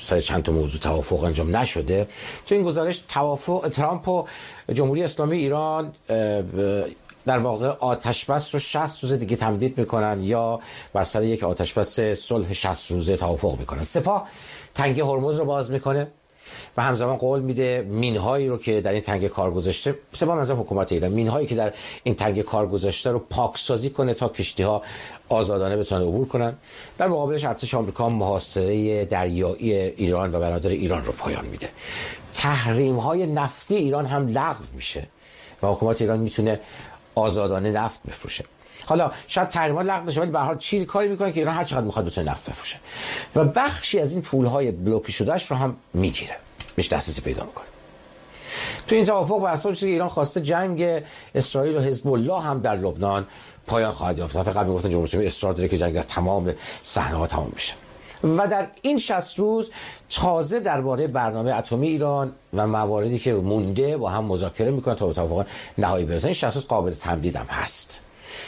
سر چند تا موضوع توافق انجام نشده. تو این گزارش توافق ترامپ و جمهوری اسلامی ایران در واقع آتشبس رو 60 روز دیگه تمدید میکنن یا بر سر یک آتشبس صلح 60 روزه توافق میکنن. سپاه تنگه هرمز رو باز میکنه و همزمان قول میده مینهایی رو که در این تنگه کار گذاشته، سپاه منظور حکومت ایران، مینهایی که در این تنگه کار گذاشته رو پاکسازی کنه تا کشتی‌ها آزادانه بتونن عبور کنن. در مقابلش ارتش آمریکا محاصره دریایی ایران و بنادر ایران رو پایان میده. تحریم‌های نفتی ایران هم لغو میشه و حکومت ایران میتونه آزادانه نفت بفروشه. حالا شاید تحریم‌ها لغو نشه ولی به هر حال چیزی کاری میکنه که ایران هر چقدر میخواد بتونه نفت بفروشه و بخشی از این پول‌های بلوکه شدهش رو هم میگیره، بهش دسترسی پیدا میکنه. تو این توافق بر اساس چیزی که ایران خواسته جنگ اسرائیل و حزب الله هم در لبنان پایان خواهد یافت. فقط میگفتن جمهوری اسلامی اصرار داره که جنگ در تمام صحنه‌ها تمام بشه. و در این 60 روز تازه درباره برنامه اتمی ایران و مواردی که مونده با هم مذاکره میکنن تا به توافق نهایی برسن. این 60 روز قابل تمدید هم هست.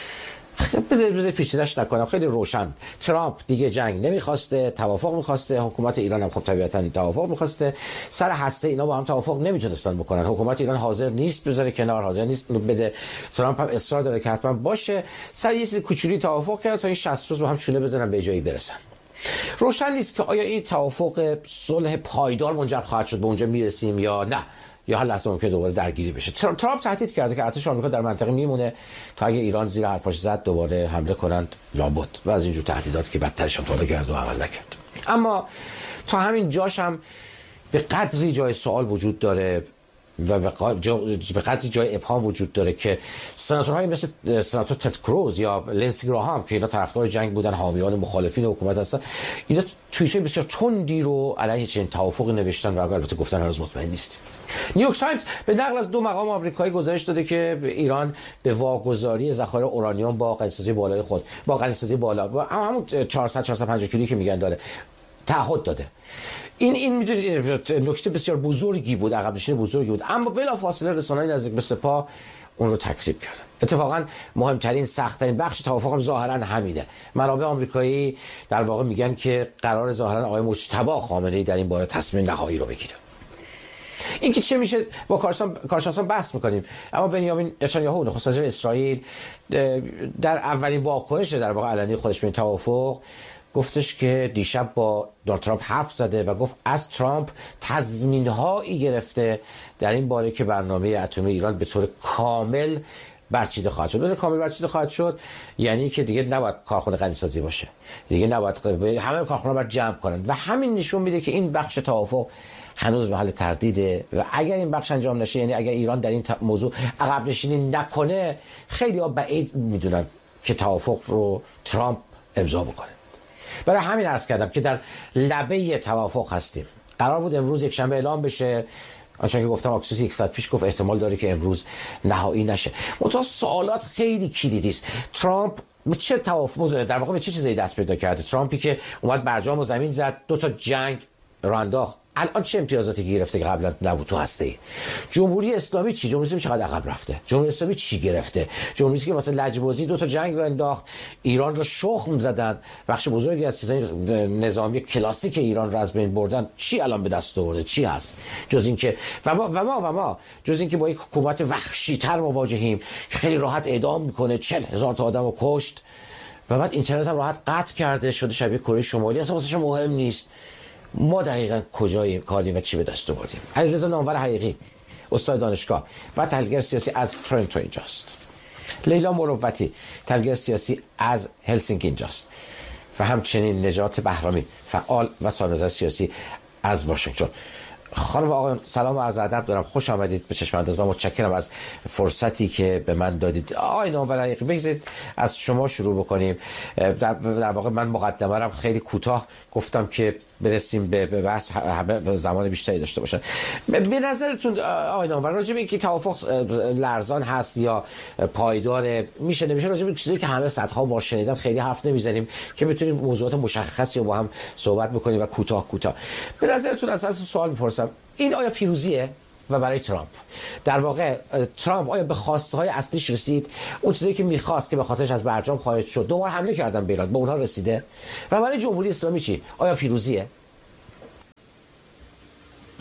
بذار پیچیده‌اش نکنم، خیلی روشن. ترامپ دیگه جنگ نمیخواسته، توافق میخواسته. حکومت ایران هم خب طبیعتاً توافق میخواسته. سر هسته اینا با هم توافق نمیتونستن بکنن. حکومت ایران حاضر نیست بذاره کنار، حاضر نیست بده. ترامپ هم اصرار داره که حتما باشه. سر یه چیز کوچولی توافق کردن تا این 60 روز با هم چونه بزنن به جایی برسن. روشن نیست که آیا این توافق صلح پایدار منجر خواهد شد، به اونجا میرسیم یا نه، یا هر لحظه ممکنه دوباره درگیری بشه. ترامپ تهدید کرده که ارتش آمریکا در منطقه میمونه تا اگه ایران زیر حرفاش زد دوباره حمله کنند لابد و از اینجور تهدیدات که بدترش هم تا کرد و عمل نکرد. اما تا همین جاش هم به قدری جای سوال وجود داره و به قدری جای ابهام وجود داره که سناتورهای مثل سناتور تد کروز یا لنسی گراهام که اینا طرفدار جنگ بودن، حامیان مخالفین حکومت هستن، اینا توییت‌های بسیار تندی رو علیه چنین توافقی نوشتن و البته گفتن هنوز مطمئن نیستیم. نیویورک تایمز به نقل از 2 مقام آمریکایی گزارش داده که ایران به واگذاری ذخایر اورانیوم با غنیسازی بالای خود، با غنیسازی بالا، همون 450 کیلویی که میگن داره، تعهد داده. این میدونید نکته بسیار بزرگی بود، عقب نشینی بزرگی بود، اما بلافاصله رسانه‌های نزدیک به سپاه اون رو تکذیب کردن. اتفاقا مهمترین سخت‌ترین بخش توافق هم ظاهرا همینه. منابع آمریکایی در واقع میگن که قرار ظاهرا آقای مجتبی خامنه‌ای در این باره تصمیم نهایی رو بگیره. این که چه میشه با کارشناسان بحث میکنیم، اما بنیامین نتانیاهو نخست وزیر اسرائیل در اولین واکنش در واقع علنی خودش به این توافق گفتش که دیشب با دونالد ترامپ حرف زده و گفت از ترامپ تضمین‌هایی گرفته در این باره که برنامه اتمی ایران به طور کامل برچیده خواهد شد. به طور کامل برچیده خواهد شد یعنی که دیگه نباید کارخونه غنیسازی باشه، دیگه نباید همه کارخونه باید جمع کنن و همین نشون میده که این بخش توافق هنوز محل تردیده و اگر این بخش انجام نشه، یعنی اگر ایران در این موضوع عقب نشینی نکنه، خیلی ها بعید میدونن که توافق رو ترامپ امضا بکنه. برای همین عرض کردم که در لبه توافق هستیم. قرار بود امروز یک شنبه اعلام بشه، آنچه که گفتم آکسیوس یک ساعت پیش گفت احتمال داره که امروز نهایی نشه. منتها سوالات خیلی کلیدی است. ترامپ به چه توافق در واقع به چه چیزایی دست پیدا کرده؟ ترامپی که اومد برجام و زمین زد، 2 تا جنگ راه انداخت، الان چه امتیازاتی گرفته که قبلا نبود تو هسته‌ای؟ جمهوری اسلامی چی؟ جمهوری اسلامی چقدر عقب رفته؟ جمهوری اسلامی چی گرفته؟ جمهوری اسلامی که واسه لجبازی 2 تا جنگ رو انداخت، ایران رو شخم زدن، بخش بزرگی از چیزای نظامی کلاسیک ایران رو از بین بردن. چی الان به دست آورده؟ چی هست جز اینکه و ما جز اینکه با یک حکومت وحشی‌تر مواجهیم که خیلی راحت اعدام میکنه، 40,000 تا آدمو کشت و بعد اینترنت هم راحت قطع کرده، شده شبیه کره شمالی، اصلا واسش مهم نیست. ما دقیقاً کجای کاریم و چی به دست آوردیم؟ علیرضا نامور حقیقی، استاد دانشگاه و تحلیلگر سیاسی از تورنتو اینجاست. لیلا مروتی، تحلیلگر سیاسی از هلسینکی اینجاست و همچنین نجات بهرامی، فعال و صاحب سیاسی از واشنگتن. خانم و آقایان سلام و عرض ادب دارم، خوش آمدید به چشم انداز و متشکرم از فرصتی که به من دادید. آقای نامور حقیقی، بگذارید از شما شروع بکنیم. در واقع من مقدمه رو خیلی کوتاه گفتم که برسیم به بحث، همه زمان بیشتری داشته باشن. به نظرتون آقای نامور راجع به اینکه توافق لرزان هست یا پایدار، میشه نمیشه، راجع به چیزی که همه صدها بار شنیدن خیلی حرف نمیزنیم که بتونیم موضوعات مشخصی رو با هم صحبت بکنیم و کوتاه به نظرتون اساس سوال میپرسم، این آیا پیروزیه؟ و برای ترامپ در واقع ترامپ آیا به خواسته های اصلیش رسید؟ اون چیزی که میخواست که به خاطرش از برجام خارج شد، دوباره حمله کردن به ایران، به اونها رسیده؟ و برای جمهوری اسلامی چی؟ آیا پیروزیه؟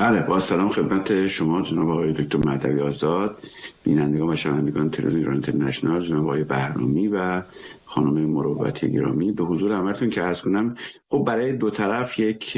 بله، با سلام خدمت شما جناب آقای دکتر مهدوی آزاد، بینندگان و شنوندگان تلویزیون ایران اینترنشنال، جناب آقای بهرامی و خانم مروتی گرامی، به حضور همتون که عرض کنم خب برای دو طرف یک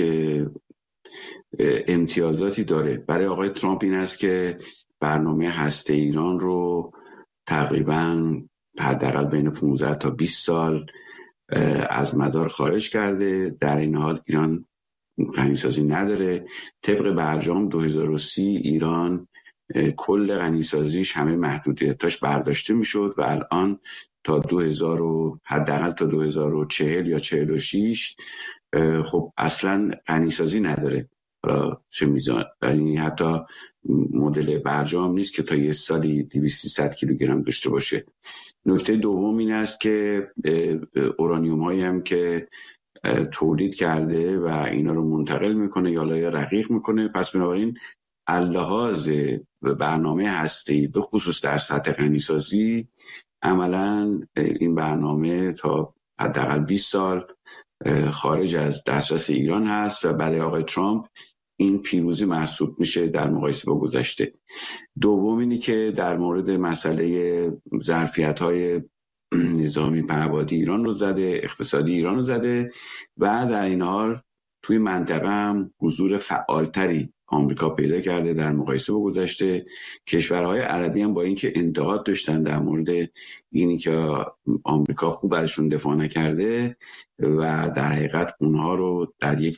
امتیازاتی داره. برای آقای ترامپ این است که برنامه هسته ایران رو تقریباً حداقل بین 15 تا 20 سال از مدار خارج کرده. در این حال ایران غنیسازی نداره. طبق برجام 2030 ایران کل غنیسازیش همه محدودیتاش برداشته میشد و الان تا 2000 حداقل تا 2040 یا 46 خب اصلا غنیسازی نداره. چه میزان، یعنی حتی مدل برجام نیست که تا یه سالی 200-300 کیلوگرم داشته باشه. نکته دوم این است که اورانیوم هایی هم که تولید کرده و اینا رو منتقل میکنه یا رقیق میکنه. پس بنابراین اللحاظ برنامه هسته‌ای به خصوص در سطح غنیسازی عملا این برنامه تا حداقل 20 سال خارج از دسترس ایران هست و برای آقای ترامپ این پیروزی محسوب میشه در مقایسه با گذشته. دوم اینی که در مورد مسئله ظرفیت‌های نظامی پهپادی ایران رو زده، اقتصادی ایران رو زده و در این حال توی منطقه هم حضور فعالتری آمریکا پیدا کرده در مقایسه با گذشته. کشورهای عربی هم با اینکه انتقاد داشتن در مورد اینی که آمریکا خوب ازشون دفاع نکرده و در حقیقت اونها رو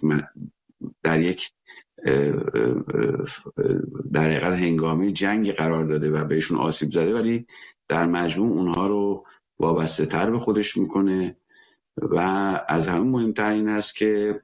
در حقیقت هنگامی جنگ قرار داده و بهشون آسیب زده، ولی در مجموع اونها رو وابسته تر به خودش میکنه و از همه مهمتر این است که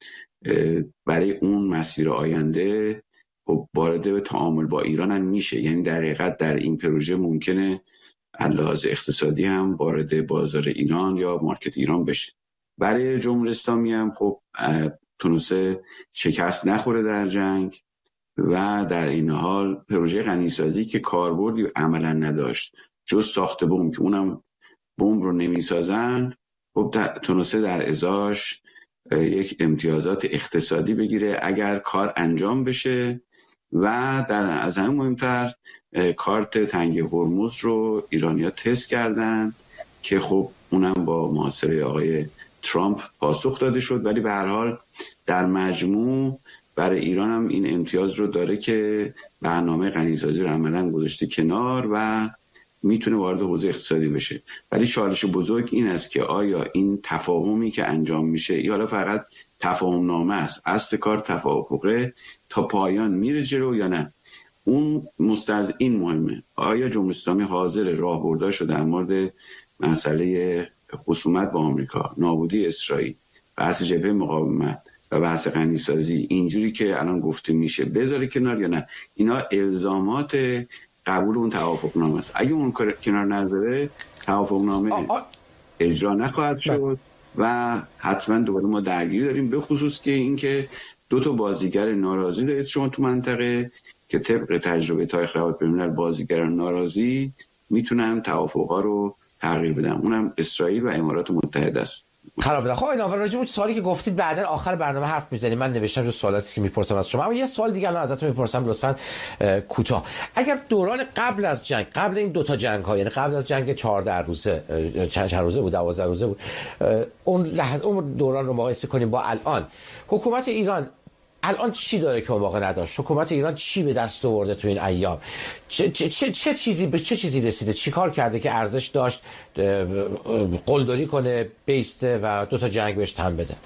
برای اون مسیر آینده وارد به تعامل با ایران هم میشه. یعنی در حقیقت در این پروژه ممکنه لحاظ اقتصادی هم وارد بازار ایران یا مارکت ایران بشه. برای جمهوری اسلامی هم خب تونسته شکست نخوره در جنگ و در این حال پروژه غنیسازی که کاربردی عملا نداشت جز ساخت بمب، که اونم بمب رو نمیسازن، خب تونسته در ازاش یک امتیازات اقتصادی بگیره اگر کار انجام بشه. و از همه مهمتر کارت تنگه هرمز رو ایرانی‌ها تست کردن که خب اونم با محاصره آقای ترامپ پاسخ داده شد، ولی به هر حال در مجموع برای ایران هم این امتیاز رو داره که برنامه غنیسازی رو عملاً گذاشته کنار و میتونه وارد حوزه اقتصادی بشه. ولی چالش بزرگ این است که آیا این تفاهمی که انجام میشه یا حالا فقط تفاهم نامه است، اصل کار توافقه تا پایان میره جلو یا نه. اون این مهمه. آیا جمهوری اسلامی حاضر راهبرداشو در مورد مسئله خصومت با آمریکا، نابودی اسرائیل، بحث جبهه مقاومت و بحث غنیسازی اینجوری که الان گفته میشه بذاره کنار یا نه؟ اینا الزامات قبول اون توافقنامه است. اگه اون کنار نذاره توافقنامه اجرا نخواهد شد و حتما دوباره ما درگیری داریم، به خصوص که اینکه دو تا بازیگر ناراضی دارید شما تو منطقه که طبق تجربه تاریخ روابط بین‌الملل بازیگران ناراضی میتونن توافقا رو تغییر بدن، اونم اسرائیل و امارات متحده است. خراب بده. خب اینا راجع به سوالی که گفتید بعدن آخر برنامه حرف میزنیم. من نوشتم جو سوالاتی که میپرسم از شما، اما یه سوال دیگه الان ازتون میپرسم لطفاً کوتاه. اگر دوران قبل از جنگ، قبل این دو تا جنگ ها، یعنی قبل از جنگ 14 روزه، چند روزه بود، 12 روزه بود، اون دوران رو مقایسه کنیم با الان، حکومت ایران الان چی داره که اون موقع نداشت؟ حکومت ایران چی به دست آورده تو این ایام؟ چه چیزی به چه چیزی رسیده؟ چی کار کرده که ارزش داشت قلدری کنه، بیسته و دو تا جنگ بهش تن بده؟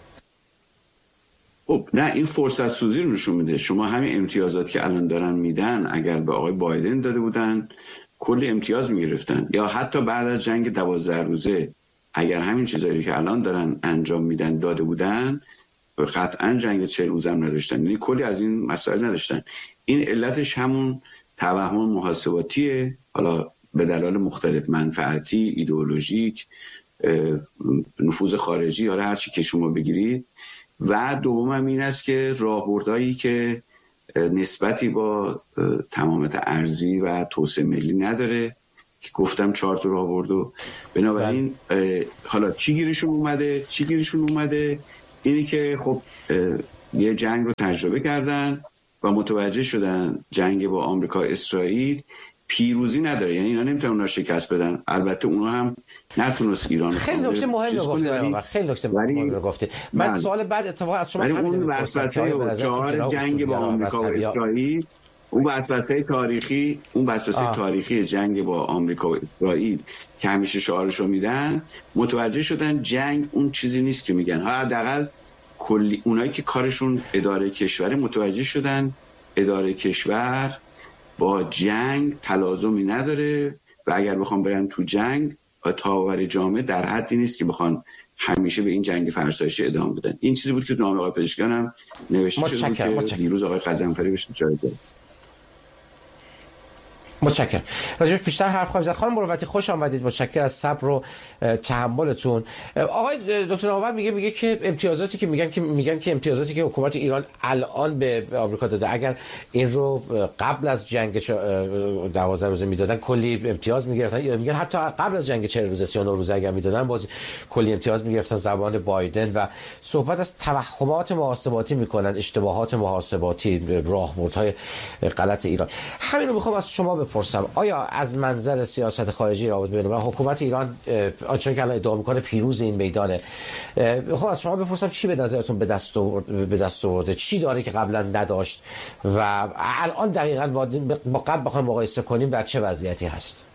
خب نه، این فرصت سوزی رو نشون میده. شما همین امتیازاتی که الان دارن میدن اگر به آقای بایدن داده بودن کلی امتیاز میگرفتن، یا حتی بعد از جنگ 12 روزه اگر همین چیزایی که الان دارن انجام میدن داده بودن قطعا جنگ 40 روزه هم نداشتن، یعنی کلی از این مسائل نداشتن. این علتش همون توهم محاسباتیه، حالا به دلایل مختلف، منفعتی، ایدئولوژیک، نفوذ خارجی، حالا هر چی که شما بگیرید. و دوم هم این است که راهبردهایی که نسبتی با تمامت ارضی و توسعه ملی نداره که گفتم 4 تا راهبرد. بنابراین حالا چی گیرشون اومده اینی که خب یه جنگ رو تجربه کردن و متوجه شدن جنگ با آمریکا اسرائیل پیروزی نداره، یعنی اینا نمیتونن اونا شکست بدن. البته اونا هم نتونست ایران خیلی نکته مهمی گفتید، خیلی نکته مهمی گفتید. من سوال بعد اتفاقا از شما همین می‌پرسم که جنگ با آمریکا و اسرائیل، اون وسوسه تاریخی جنگ با آمریکا و اسرائیل که همیشه شعارشو میدن، متوجه شدن جنگ اون چیزی نیست که میگن. حداقل کلی اونایی که کارشون اداره کشور متوجه شدن اداره کشور با جنگ تلازمی نداره و اگر بخوام برن تو جنگ تاور جامعه در حدی نیست که بخوان همیشه به این جنگ فرسایشی ادامه بدن. این چیزی بود که نامه آقای پزشکیان هم نوشته شده که دیروز آقای قزنفری بهش اشاره کرد. متشکرم. راجعش بیشتر حرف خواهیم زد. خانم مروتی خوش آمدید. متشکرم از صبر و تحملتون. آقای دکتر نوآورد میگه که امتیازاتی که میگن که امتیازاتی که حکومت ایران الان به آمریکا داده، اگر این رو قبل از جنگ 12 روزه میدادن کلی امتیاز میگرفتن. میگن حتی قبل از جنگ 40 روزه 39 روزه اگر میدادن باز کلی امتیاز میگرفتن. زبان بایدن و صحبت از توهمات محاسباتی میکنن، اشتباهات محاسباتی، راهبردهای غلط ایران. همین رو میخوام از شما بپرسم، آیا از منظر سیاست خارجی رابطه بین حکومت ایران آنچنان که الان ادعا میکنه پیروز این میدانه، خب از شما بپرسم چی به نظرتون به دست آورده، چی داره که قبلا نداشت و الان دقیقاً با قبل بخوایم مقایسه کنیم در چه وضعیتی هست؟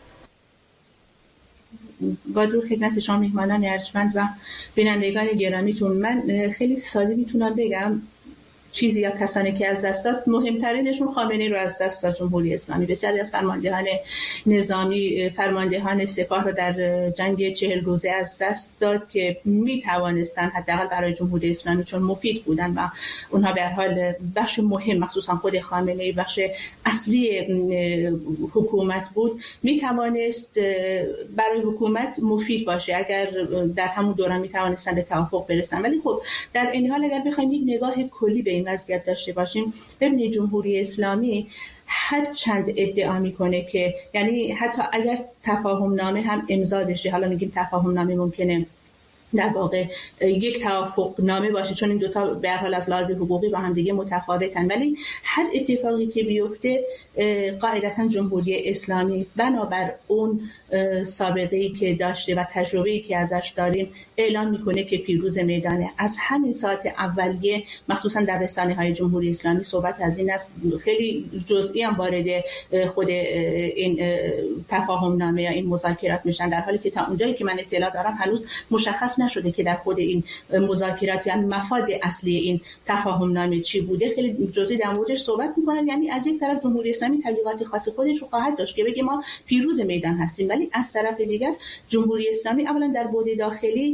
با درود خدمت شما میهمانان ارجمند و بینندگان گرامیتون، من خیلی ساده میتونم بگم چیزی یا کسانی که از دست داد، مهمترینشون خامنه‌ای رو از دست داد جمهوری اسلامی. بسیاری از فرماندهان نظامی، فرماندهان سپاه رو در جنگ 40 روزه از دست داد که میتوانستن حداقل برای جمهوری اسلامی، چون مفید بودن و اونها به هر حال بخش مهم، مخصوصا خود خامنه‌ای بخش اصلی حکومت بود، میتوانست برای حکومت مفید باشه اگر در همون دوران میتوانستن به توافق برسن. ولی خب در این حال اگر بخوایم یک نگاه کلی به این وضعیت داشته باشیم، ببینید جمهوری اسلامی هر چند ادعا میکنه که، یعنی حتی اگر تفاهم نامه هم امضا بشه، حالا میگیم تفاهم نامه ممکنه در واقع یک توافق نامه باشه، چون این دوتا به هر حال از لحاظ حقوقی با هم دیگه متفاوتن، ولی هر اتفاقی که بیفته قاعدتا جمهوری اسلامی بنابر اون سابقه‌ای که داشته و تجربه‌ای که ازش داریم اعلام میکنه که پیروز میدانه. از همین ساعت اولیه مخصوصا در رسانه‌های جمهوری اسلامی صحبت از این است، خیلی جزئی هم وارد خود این تفاهم نامه یا این مذاکرات میشن، در حالی که تا اونجایی که من اطلاع دارم هنوز مشخص نشده که در خود این مذاکرات یعنی مفاد اصلی این تفاهم نامه چی بوده. خیلی جزئی در موردش صحبت میکنن، یعنی از یک طرف جمهوری اسلامی تبلیغات خاص خودش رو خواهد داشت که بگه ما پیروز میدان هستیم، ولی از طرف دیگر جمهوری اسلامی اولا در بعد داخلی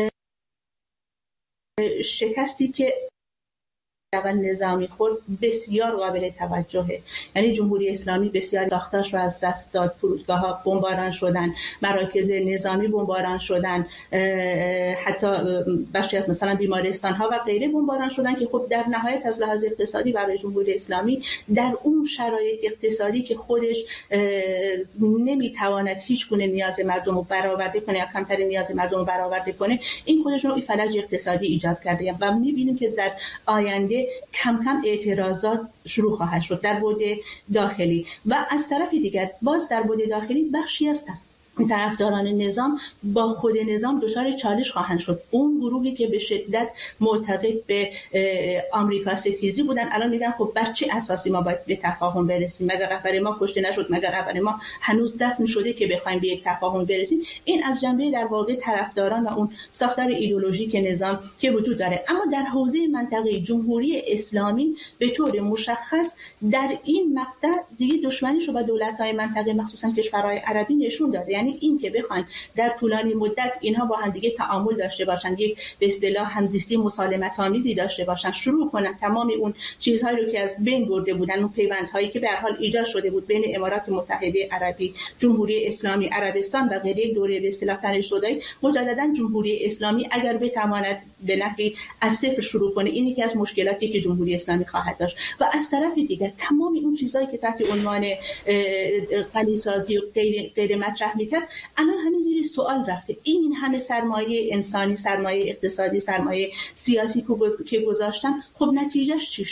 شکستی که اول نظامی خورد بسیار قابل توجهه. یعنی جمهوری اسلامی بسیار ساختاش رو از دست داد، فرودگاه‌ها بمباران شدن، مراکز نظامی بمباران شدن، حتی بخشی از مثلا بیمارستان‌ها و غیره بمباران شدن که خب در نهایت از لحاظ اقتصادی برای جمهوری اسلامی در اون شرایط اقتصادی که خودش نمیتواند هیچ گونه نیاز مردم رو برآورده کنه یا کمترین نیاز مردم رو برآورده کنه، این خودش رو فلج اقتصادی ایجاد کرده و می‌بینیم که در آینده کم کم اعتراضات شروع خواهد شد در بعد داخلی. و از طرف دیگر باز در بعد داخلی بخشی از طرفداران نظام با خود نظام دچار چالش خواهند شد. اون گروهی که به شدت معتقد به آمریکا ستیزی بودن الان میگن خب بر چه اساسی ما باید به تفاهم برسیم؟ مگر رهبر ما کشته نشد؟ مگر رهبر ما هنوز دفن شده که بخوایم به یک تفاهم برسیم؟ این از جنبه در واقع طرفداران و اون ساختار ایدئولوژیک نظام که وجود داره. اما در حوزه منطقه جمهوری اسلامی به طور مشخص در این مقطع دیگه دشمنیش رو با دولت‌های منطقه مخصوصا کشورهای عربی نشون داده. یعنی این که بخوایم در طولانی مدت اینها با هم دیگه تعامل داشته باشن، یک به اصطلاح همزیستی مسالمت آمیزی داشته باشن، شروع کنن تمام اون چیزهایی رو که از بین برده بودن، اون پیوندهایی که به هر حال ایجاد شده بود بین امارات متحده عربی، جمهوری اسلامی عربستان و غیره، دوره به اصطلاح تنش‌زدایی، مجددا جمهوری اسلامی اگر بتواند به نحوی از صفر شروع کنه، این یکی از مشکلاتی که جمهوری اسلامی خواهد داشت. و از طرف دیگر تمام اون چیزهایی که تحت عنوان غنی‌سازی و غیر مطرح می‌کرد الان همه زیر سوال رفته. این همه سرمایه انسانی، سرمایه اقتصادی، سرمایه سیاسی که گذاشتن، خب نتیجهش چی شد؟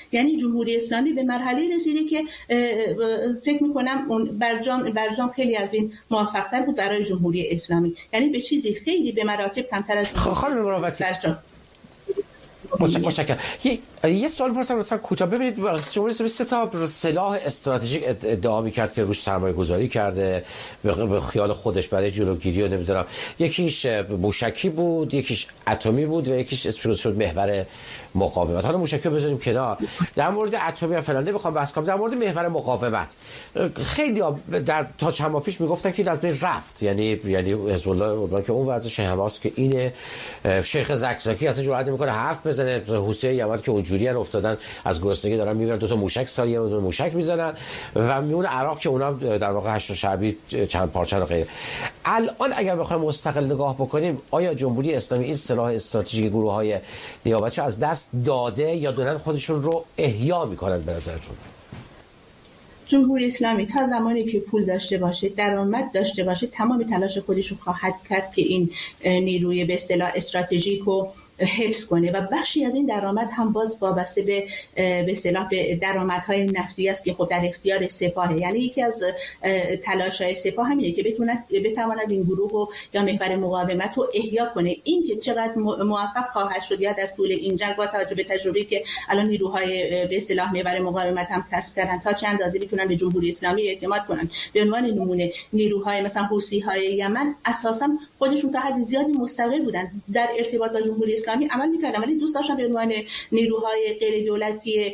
یعنی جمهوری اسلامی به مرحله رسیده که فکر میکنم اون برجام خیلی از این موفق‌تر بود برای جمهوری اسلامی، یعنی به چیزی خیلی به مراتب کمتر از خانم مروتی متشکرم. یه سوال پرسیدم لطفا کوتاه. ببینید جمهوری اسلامی 3 تا سلاح استراتژیک ادعا می‌کرد که روش سرمایه‌گذاری کرده به خیال خودش برای جلوگیری و نمیدونم، یکیش موشکی بود، یکیش اتمی بود و یکیش اسمش شد محور مقاومت. حالا موشکی رو بذاریم کنار، در مورد اتمی فعلا نمیخوام بحث کنم. در مورد محور مقاومت خیلی در تا چند ماه پیش میگفتن که از بین رفت، یعنی حزب الله که اون وضعش حماس که اینه، شیخ زکزاکی اصلا جرئت نمیکنه حرف بزنه، حوثی یمن که اونجوری افتادن از گرسنگی دارن میبرن، 2 تا موشک سالیه و 2 موشک میزنن و میون عراق که اونا در واقع 8 شعبی چند پارچه و غیره. الان اگر بخوایم مستقل نگاه بکنیم، آیا جمهوری اسلامی این سلاح استراتژیک گروه‌های نیابتی‌ها از دست داده یا دارن خودشون رو احیا میکنن به نظرتون؟ جمهوری اسلامی تا زمانی که پول داشته باشه، درآمد داشته باشه، تمام تلاش خودش رو خواهد کرد که این نیروی به اصطلاح استراتژیک رو حفظ کنه و بخشی از این درآمد هم باز وابسته به اصطلاح به درآمدهای نفتی است که خب در اختیار سپاهه. یعنی یکی از تلاش‌های سپاه همینه که بتواند این گروه رو یا محور مقاومت رو احیا کنه. این که چقدر موفق خواهد شد یا در طول این جنگ با توجه به تجربه‌ای که الان نیروهای به اصطلاح محور مقاومت هم کسب کردن، تا چه اندازه میتونن به جمهوری اسلامی اعتماد کنن. به عنوان نمونه نیروهای مثلا حوثی‌های یمن اساسا خودشون تا حد زیادی مستقل بودن، در ارتباط با جمهوری اسلامی عمل می‌کردن، ولی دوست داشتن به عنوان نیروهای غیر دولتی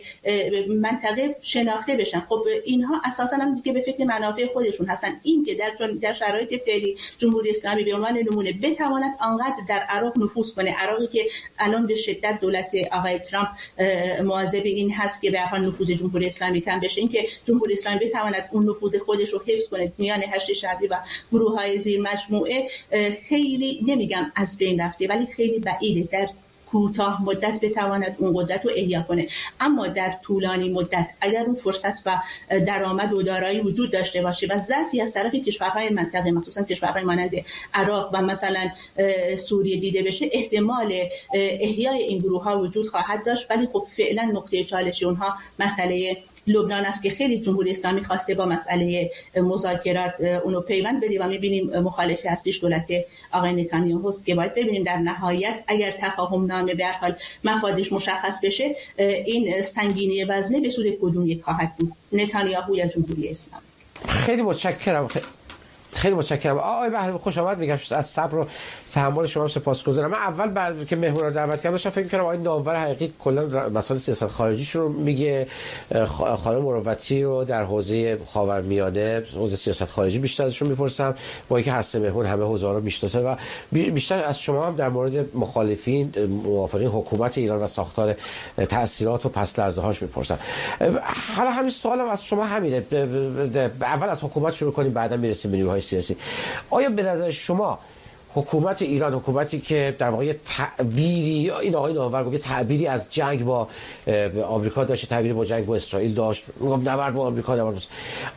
منطقه شناخته بشن. خب اینها اساسا هم دیگه به فکر منافع خودشون هستن. این که در شرایط فعلی جمهوری اسلامی به عنوان نمونه بتواند آنقدر در عراق نفوذ کنه، عراقی که الان به شدت دولت آقای ترامپ مواظب این هست که به هر حال نفوذ جمهوری اسلامی کم بشه، این که جمهوری اسلامی بتواند اون نفوذ خودش رو حفظ کنه میان 8 شعبی و گروه‌های زیر مجموعه، خیلی نمیگم از بین رفته ولی خیلی بعیده در کوتاه مدت بتواند اون قدرت رو احیا کنه. اما در طولانی مدت اگر اون فرصت و درآمد و دارایی وجود داشته باشه و ظرفی از طرف کشورهای منطقه مخصوصا کشورهای مانند عراق و مثلا سوریه دیده بشه، احتمال احیای این گروه‌ها وجود خواهد داشت. ولی خب فعلا نقطه چالشی اونها مسئله لبنان است که خیلی جمهوری اسلامی خواسته با مسئله مذاکرات اونو پیوند بده و می‌بینیم مخالفی هستش دولت آقای نتانیاهو که باید ببینیم در نهایت اگر تفاهم نامه به هر حال مفادش مشخص بشه، این سنگینی وزنه به سود کدوم یک خواهد بود، نتانیاهو یا جمهوری اسلامی. خیلی متشکرم. خیلی متشکرم آقای بهرام، خوش آمد میگم، از صبر و تحمل شما سپاسگزارم. من اول بعد که مهمون رو دعوت کردم داشتم فکر می‌کردم آقای نامور حقیقی کلا مسائل سیاست خارجیش رو میگه، خانم مروتی رو در حوزه خاورمیانه، حوزه سیاست خارجی بیشتر ازشون میپرسم، با اینکه هر سه مهمون همه حوزه رو میشناسه و بیشتر از شما هم در مورد مخالفین موافقین حکومت ایران و ساختار تأثیرات و پس لرزه‌هاش میپرسم. حالا همین سوالم از شما همینه، اول از حکومت شروع کنیم بعدا میرسیم به نیروهای سیاسی. آیا به نظر شما حکومت ایران، حکومتی که در واقع تعبیری، این آقای نامور گفت تعبیری از جنگ با آمریکا داشت، تعبیری با جنگ با اسرائیل داشت، میگم نبرد با آمریکا، نبرد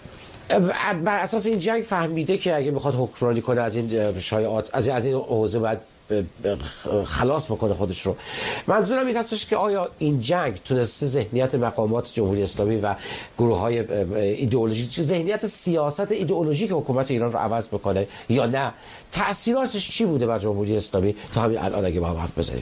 بر اساس این جنگ فهمیده که اگه میخواد حکمرانی کنه از این شایعات، از این حوزه باید خلاص بکنه خودش رو. منظورم این هستش که آیا این جنگ تونسته ذهنیت مقامات جمهوری اسلامی و گروه‌های ایدئولوژیک، ذهنیت سیاست ایدئولوژیک حکومت ایران رو عوض بکنه یا نه؟ تأثیراتش چی بوده بر جمهوری اسلامی تا همین الان اگه با هم حرف بزنیم؟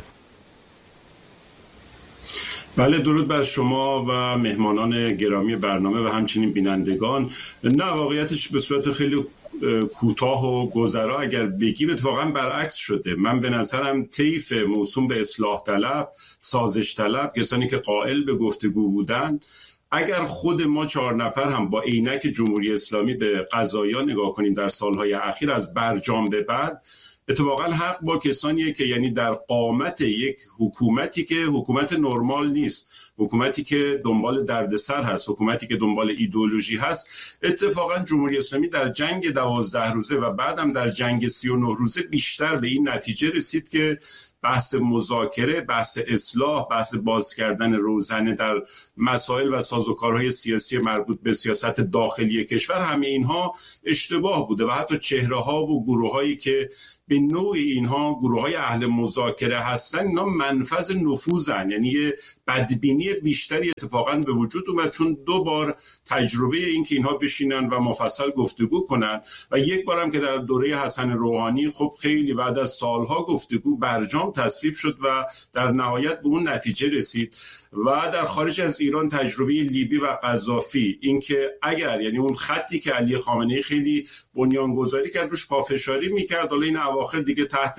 بله، درود بر شما و مهمانان گرامی برنامه و همچنین بینندگان. نه، واقعیتش به صورت خیلی کوتاه و گذرا اگر بگیم اتفاقا برعکس شده. من به نظرم طیف موسوم به اصلاح طلب، سازش طلب، کسانی که قائل به گفتگو بودن، اگر خود ما 4 نفر هم با عینک جمهوری اسلامی به قضایا نگاه کنیم در سالهای اخیر از برجام به بعد، اتفاقا حق با کسانیه که یعنی در قامت یک حکومتی که حکومت نرمال نیست، حکومتی که دنبال دردسر هست، حکومتی که دنبال ایدئولوژی هست. اتفاقا جمهوری اسلامی در جنگ 12 روزه و بعدم در جنگ 39 روزه بیشتر به این نتیجه رسید که بحث مذاکره، بحث اصلاح، بحث باز کردن روزنه در مسائل و سازوکارهای سیاسی مربوط به سیاست داخلی کشور، همه اینها اشتباه بوده و حتی چهره‌ها و گروه‌هایی که به نوع اینها گروه‌های اهل مذاکره هستن، اینا منفذ نفوذن، یعنی یه بدبینی صمیمی بیشتری اتفاقا به وجود اومد، چون 2 بار تجربه این که اینها بشینن و مفصل گفتگو کنن و یک بارم که در دوره حسن روحانی خب خیلی بعد از سالها گفتگو برجام تصویب شد و در نهایت به اون نتیجه رسید. و در خارج از ایران تجربه لیبی و قذافی، این که اگر یعنی اون خطی که علی خامنه‌ای خیلی بنیانگذاری کرد روش پافشاری میکرد، حالا این اواخر دیگه تحت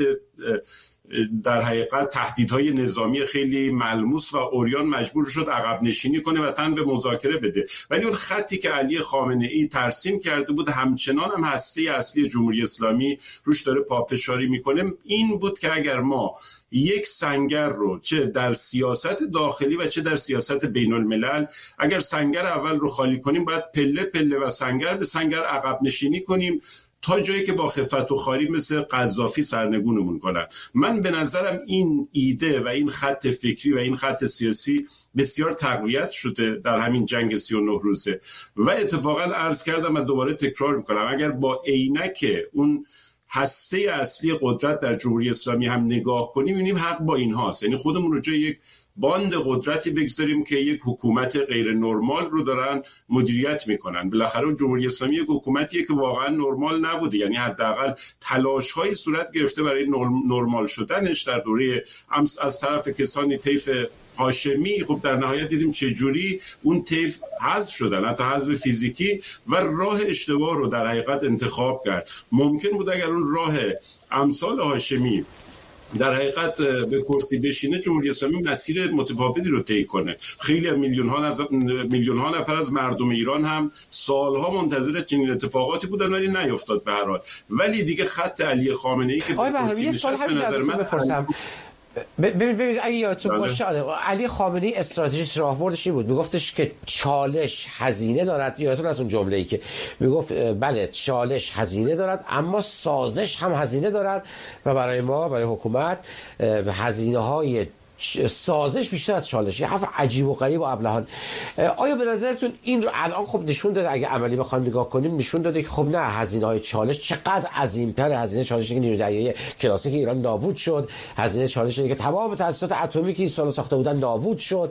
در حقیقت تهدیدهای نظامی خیلی ملموس و عریان مجبور شد عقب نشینی کنه و تن به مذاکره بده، ولی اون خطی که علی خامنه‌ای ترسیم کرده بود همچنان هم هسته اصلی جمهوری اسلامی روش داره پافشاری میکنه. این بود که اگر ما یک سنگر رو چه در سیاست داخلی و چه در سیاست بین الملل، اگر سنگر اول رو خالی کنیم باید پله پله و سنگر به سنگر عقب نشینی کنیم تا جایی که با خفت و خاری مثل قذافی سرنگونمون کنن. من به نظرم این ایده و این خط فکری و این خط سیاسی بسیار تقویت شده در همین جنگ 39 روزه و اتفاقا عرض کردم و دوباره تکرار میکنم، اگر با عینک اون هسته اصلی قدرت در جمهوری اسلامی هم نگاه کنیم می‌بینیم حق با این هاست، یعنی خودمون رو جای یک باند قدرتی بگذاریم که یک حکومت غیر نرمال رو دارن مدیریت میکنن. بالاخره جمهوری اسلامی یک حکومتیه که واقعا نرمال نبوده، یعنی حداقل تلاش‌های صورت گرفته برای نرمال شدنش در دوره از طرف کسانی طیف هاشمی. خب در نهایت دیدیم چه جوری اون طیف حذف شدن، حتی حذف فیزیکی، و راه اشتباه رو در حقیقت انتخاب کرد. ممکن بود اگر اون راه امثال هاشمی در حقیقت به کرسی بشینه، جمهوری اسلامی مسیر متفاوتی رو طی کنه. خیلی میلیون ها نفر از مردم ایران هم سالها منتظر چنین اتفاقاتی بودن ولی نیفتاد به هر حال. ولی دیگه خط علی خامنه‌ای که به کرسی نشست به نظر من بپرسم. ببینید اگه یادتون باشه علی خامنه‌ای استراتژیش راهبردش این بود، میگفتش که چالش هزینه دارد. یادتون از اون جمله‌ای که میگفت بله چالش هزینه دارد اما سازش هم هزینه دارد و برای ما، برای حکومت، هزینه‌های سازش بیشتر از چالش. یه حرف عجیب و غریب و ابلهان. آیا به نظرتون این رو الان خب نشون داده، اگه عملی بخوایم نگاه کنیم نشون داده که خب نه، هزینه‌های چالش چقدر عظیم‌تر، هزینه چالشی که نیروی دریایی کلاسیک ایران نابود شد، هزینه چالشی که تمام تأسیسات اتمی که این سال ساخته بودن نابود شد،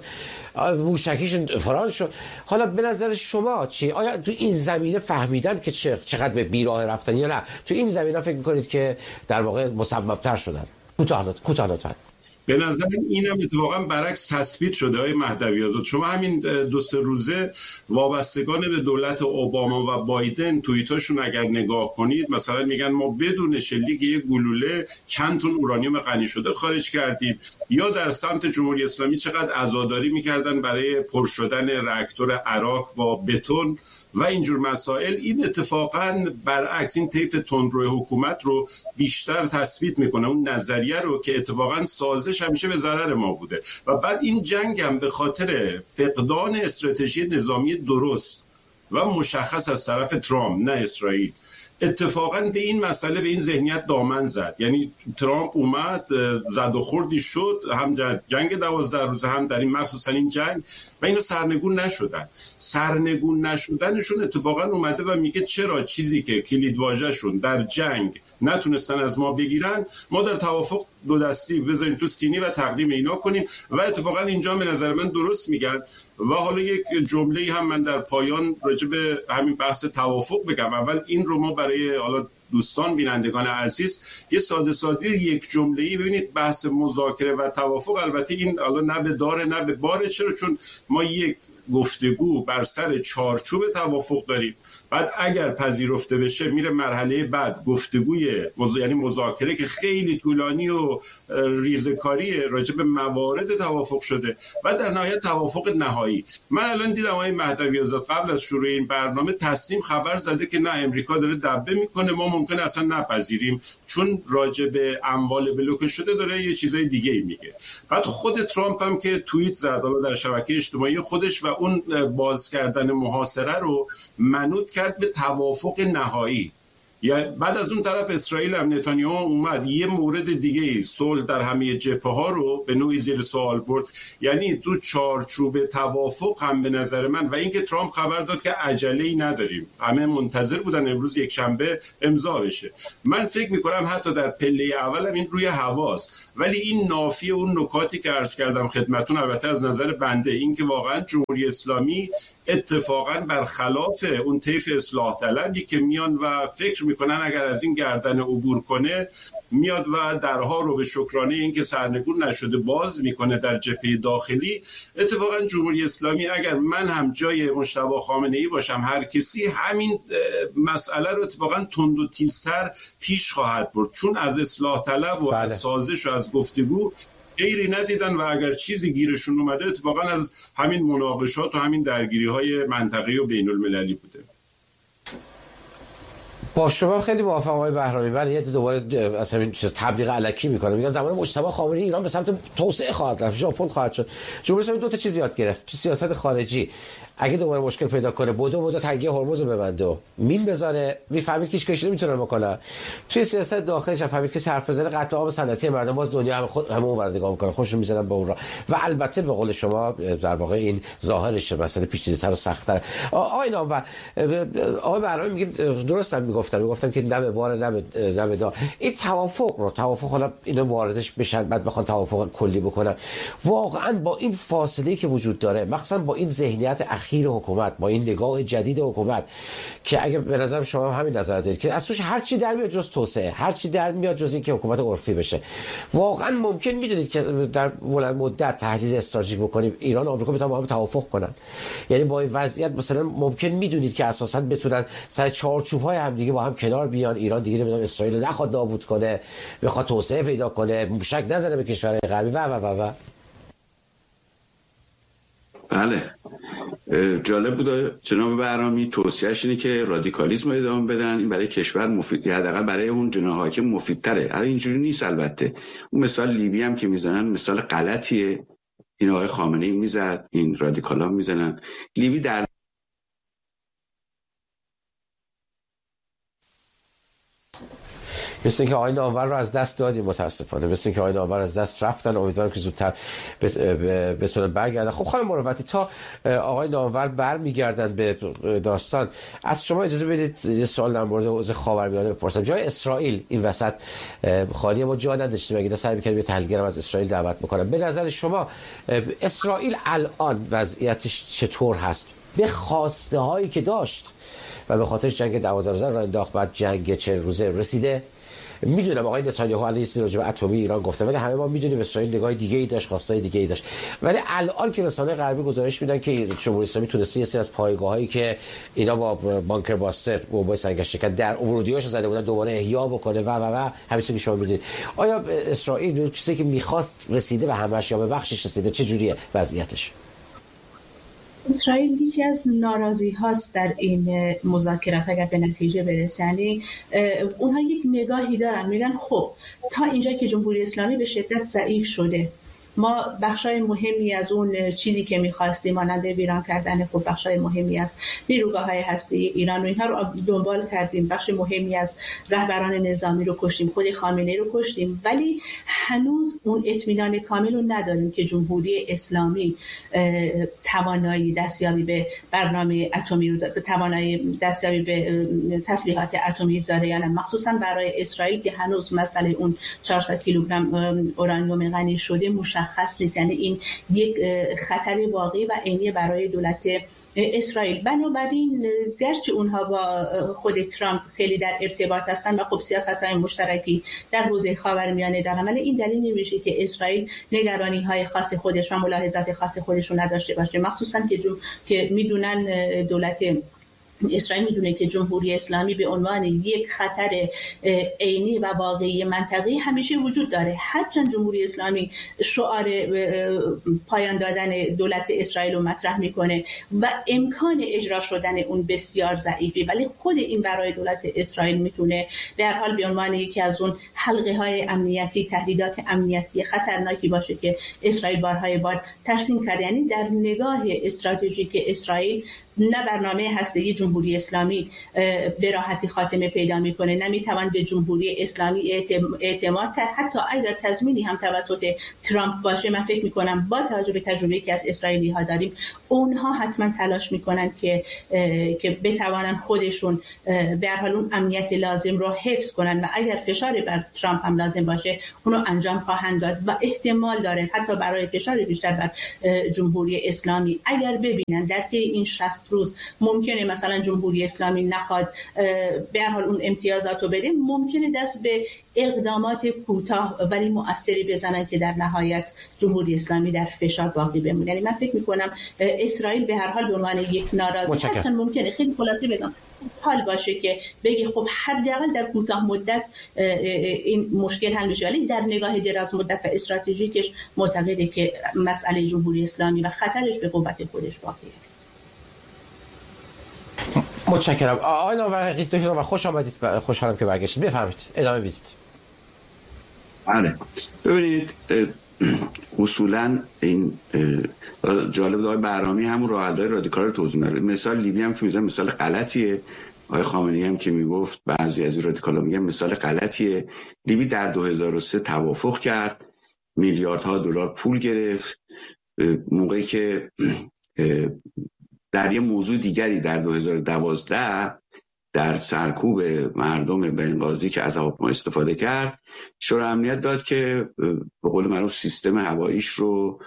موشکیش فران شد. حالا به نظر شما چی؟ آیا تو این زمینه فهمیدن که چقدر به بیراه رفتن یا نه تو این زمینه فکر می‌کنید که در واقع مصمم‌تر شدن؟ کوتاه لطفاً. به نظر اینم اتفاقا برعکس تثبیت شده های مهدوی آزاد. شما همین 2-3 روزه وابستگان به دولت اوباما و بایدن توییتاشون اگر نگاه کنید، مثلا میگن ما بدون شلیک یک گلوله چند تن اورانیوم غنی شده خارج کردیم، یا در سمت جمهوری اسلامی چقدر عزاداری میکردن برای پر شدن راکتور عراق با بتون و اینجور مسائل. این اتفاقا برعکس این طیف تندرو حکومت رو بیشتر تثبیت میکنه، اون نظریه رو که اتفاقا سازش همیشه به ضرر ما بوده. و بعد این جنگ هم به خاطر فقدان استراتژی نظامی درست و مشخص از طرف ترامپ، نه اسرائیل، اتفاقا به این مسئله، به این ذهنیت دامن زد. یعنی ترامپ اومد زد و خوردی شد، هم جنگ 12 روزه هم در این مخصوصا این جنگ، و اینا سرنگون نشدن. سرنگون نشدنشون اتفاقا اومده و میگه چرا چیزی که کلید واژه‌شون در جنگ نتونستن از ما بگیرن، ما در توافق دو دستی بذاریم تو سینی و تقدیم اینا کنیم. و اتفاقا اینجا به نظر من درست میگن. و حالا یک جمله هم من در پایان راجع به همین بحث توافق بگم. اول این رو ما برای حالا دوستان بینندگان عزیز یه ساده یک جمله‌ای ببینید، بحث مذاکره و توافق البته این حالا نه به داره نه به باره. چرا؟ چون ما یک گفتگو بر سر چارچوب توافق داریم، بعد اگر پذیرفته بشه میره مرحله بعد گفتگوی یعنی مذاکره که خیلی طولانی و ریزکاریه راجع به موارد توافق شده و در نهایت توافق نهایی. من الان دیدم آقای مهدوی آزاد قبل از شروع این برنامه تصمیم خبر زده که نه، امریکا داره دبه میکنه، ما ممکنه اصلا نپذیریم چون راجع به اموال بلوکه شده داره یه چیزای دیگه ای میگه. بعد خود ترامپ هم که توییت زد در شبکه اجتماعی خودش و اون باز کردن محاصره رو منوط کرد به توافق نهایی. بعد از اون طرف اسرائیل هم نتانیاهو اومد یه مورد دیگه صلح در همه جبهه ها رو به نوعی زیر سوال برد. یعنی تو چارچوب توافق هم به نظر من، و اینکه ترامپ خبر داد که عجله‌ای نداریم، همه منتظر بودن امروز یک شنبه امضا بشه. من فکر میکنم حتی در پله اول هم این روی هواست، ولی این نافی اون نکاتی که عرض کردم خدمتون، البته از نظر بنده، این که واقعا جمهوری اسلامی اتفاقا برخلاف اون طیف اصلاح طلبی که میان و فکر میکنن اگر از این گردن عبور کنه میاد و درها رو به شکرانه این که سرنگون نشده باز میکنه در جبهه داخلی، اتفاقا جمهوری اسلامی اگر من هم جای مجتبی خامنه‌ای باشم، هر کسی، همین مسئله رو اتفاقا تند و تیزتر پیش خواهد برد، چون از اصلاح طلب و از سازش و از گفتگو غیری ندیدن و اگر چیزی گیرشون اومده اتفاقا از همین مناقشات و همین درگیری‌های منطقه‌ای و بین‌المللی بوده. با شما خیلی موافقم آقای بهرامی، ولی یه دوباره از همین تبلیغ الکی میکنه، میگن زمان مجتبی خامنه‌ای ایران به سمت توسعه خواهد رفت، ژاپن خواهد شد. جمهوری اسلامی دو تا چیز یاد گرفت تو سیاست خارجی، اگه دوباره مشکل پیدا کنه بودو تنگی هرمز رو ببنده و مین بذاره، میفهمید که هیچ کاری نمیتونه بکنه. توی سیاست داخلیش فهمید که حرف بزنه قتل عام صنعتی مردم، باز دنیا همه اون نگاه میکنه، خوششون میذارن به اون راه. و البته به قول شما در واقع این ظاهرش مسئله پیچیده‌تر و سخت‌تر. آقای نامور، آقای بهرامی میگه درست هم میگفتن که نه به بار نه به دار، این توافق حالا اینا واردش بشن بعد بخوان توافق کلی بکنن، واقعا با این فاصله که وجود داره، مخصوصا با این ذهنیت اخیر حکومت، با این نگاه جدید حکومت که اگه به نظر شما همین نظر دارید که از توش هر چی در میاد جز توسعه، هر چی در میاد جز اینکه حکومت عرفی بشه، واقعا ممکن میدونید که در بلند مدت تحلیل استراتژیک بکنیم ایران و آمریکا بتونن با هم توافق کنن؟ یعنی با این وضعیت مثلا ممکن میدونید که اساسا بتونن سر چارچوب‌های هم دیگه با هم کنار بیان، ایران دیگه نمیدونم اسرائیل نخواد نابود کنه، بخواد توسعه پیدا کنه، موشک نزنه به کشورهای غربی و بله. جالب بود جناب بهرامی توصیه‌اش اینه که رادیکالیسم رو ادامه بدن، این برای کشور مفید، حداقل برای اون جناح حاکم مفیدتره. الان اینجوری نیست. البته اون مثال لیبی هم که میزنن مثال غلطیه، این آقای خامنه‌ای میزد، این رادیکالا میزنن. لیبی در مثل اینکه آقای نامور رو از دست دادیم متاسفانه، مثل اینکه آقای نامور از دست رفتن. امیدوارم که زودتر بتونن برگردن. خب خانم مروتی، تا آقای نامور برمیگردن به داستان، از شما اجازه بدید یه سوال در مورد اوضاع خاورمیانه بپرسم. جای اسرائیل این وسط خالی، ما جا نداشتیم، اگه سعی می‌کردیم یه تحلیلگرم از اسرائیل دعوت بکنم. به نظر شما اسرائیل الان وضعیتش چطور هست به خواسته هایی که داشت و به خاطر جنگ 12 روزه را انداخت، بعد جنگ 40 روزه رسیده؟ میدونم آقای نتانیاهو علیه راجع به اتمی ایران گفته، ولی همه ما میدونیم اسرائیل نگاه دیگه‌ای داشت، خواستای دیگه‌ای داشت. ولی الان که رسانه‌های غربی گزارش میدن که جمهوری اسلامی تونسته یه سری از پایگاهایی که اینا با بانکر باستر بمبای سنگشکن در ورودیاشو زده بودن دوباره احیا بکنه و همین چیزی که شما میدونید. آیا اسرائیل چیزی که می‌خواست رسیده به همش یا به بخشش رسیده؟ چه جوریه وضعیتش؟ اسرائیل یکی از ناراضی هاست در این مذاکرات اگر به نتیجه برسه. یعنی اونها یک نگاهی دارن، میگن خب تا اینجا که جمهوری اسلامی به شدت ضعیف شده، ما بخشای مهمی از اون چیزی که می‌خواستیم مانند ویران کردن خب بخشای مهمی از نیروگاه‌های هسته‌ای ایران و اینها رو دنبال کردیم، بخش مهمی از رهبران نظامی رو کشتیم، خود خامنه‌ای رو کشتیم، ولی هنوز اون اطمینان کامل رو نداریم که جمهوری اسلامی توانایی دستیابی به برنامه اتمی رو داره، توانایی دستیابی به تسلیحات اتمی داره یا نه، مخصوصا برای اسرائیل که هنوز مسئله اون 400 کیلوگرم اورانیوم غنی شده مشخص نیست. یعنی این یک خطر واقعی و عینی برای دولت اسرائیل. بنابراین گرچه اونها با خود ترامپ خیلی در ارتباط هستن و خب سیاست‌های مشترکی در حوزه خاورمیانه دارن، ولی این دلیل نمیشه که اسرائیل نگرانی‌های خاص خودش و ملاحظات خاص خودش رو نداشته باشه، مخصوصا که میدونن دولت اسرائیل میدونه که جمهوری اسلامی به عنوان یک خطر عینی و واقعی منطقه‌ای همیشه وجود داره. هرچند جمهوری اسلامی شعار پایان دادن دولت اسرائیل رو مطرح میکنه و امکان اجرا شدن اون بسیار ضعیفی، ولی خود این برای دولت اسرائیل میتونه به هر حال به عنوان یکی از اون حلقه‌های امنیتی، تهدیدات امنیتی خطرناکی باشه که اسرائیل بارهای بار ترسیم کرده. یعنی در نگاه استراتژیک اسرائیل نه برنامه هسته‌ای جمهوری اسلامی به راحتی خاتمه پیدا میکنه. نمیتوان به جمهوری اسلامی اعتماد کرد، حتی اگر تضمینی هم توسط ترامپ باشه. من فکر میکنم با توجه به تجربه‌ای که از اسرائیلی ها داریم، اونها حتما تلاش میکنن که بتوانن خودشون به هر حال اون امنیت لازم رو حفظ کنن و اگر فشار بر ترامپ هم لازم باشه اونو انجام خواهند داد و احتمال داره حتی برای فشار بیشتر بر جمهوری اسلامی اگر ببینن در طی این 60 روز ممکنه مثلا جمهوری اسلامی نخواد به هر حال اون امتیازات رو بده، ممکنه دست به اقدامات کوتاه ولی مؤثری بزنن که در نهایت جمهوری اسلامی در فشار باقی بمونه. یعنی من فکر می‌کنم اسرائیل به هر حال به عنوان یک ناراضی حتی ممکنه خیلی خلاصه بگم حال باشه که بگه خب حداقل در کوتاه مدت این مشکل حل میشه، ولی در نگاه دراز مدت و استراتژیکش معتقده که مسئله جمهوری اسلامی و خطرش به قوت خودش باقیه. متشکرم. آقای نامور دکتر و خوش آمدید. خوشحالم که برگشتید. بفرمایید ادامه بدید. بله ببینید اصولا این جالب داره برنامه همون راه حل‌های رادیکال رو توضیح میده. مثال لیبی هم که میزنه مثال غلطیه. آقای خامنه‌ای هم که میگفت بعضی از رادیکال‌ها میگن مثال غلطیه. لیبی در 2003 توافق کرد، میلیاردها دلار پول گرفت، موقعی که در یه موضوع دیگری در 2012 در سرکوب مردم بنغازی که از هواپیما استفاده کرد، شورای امنیت داد که به قول معروف سیستم هواییش رو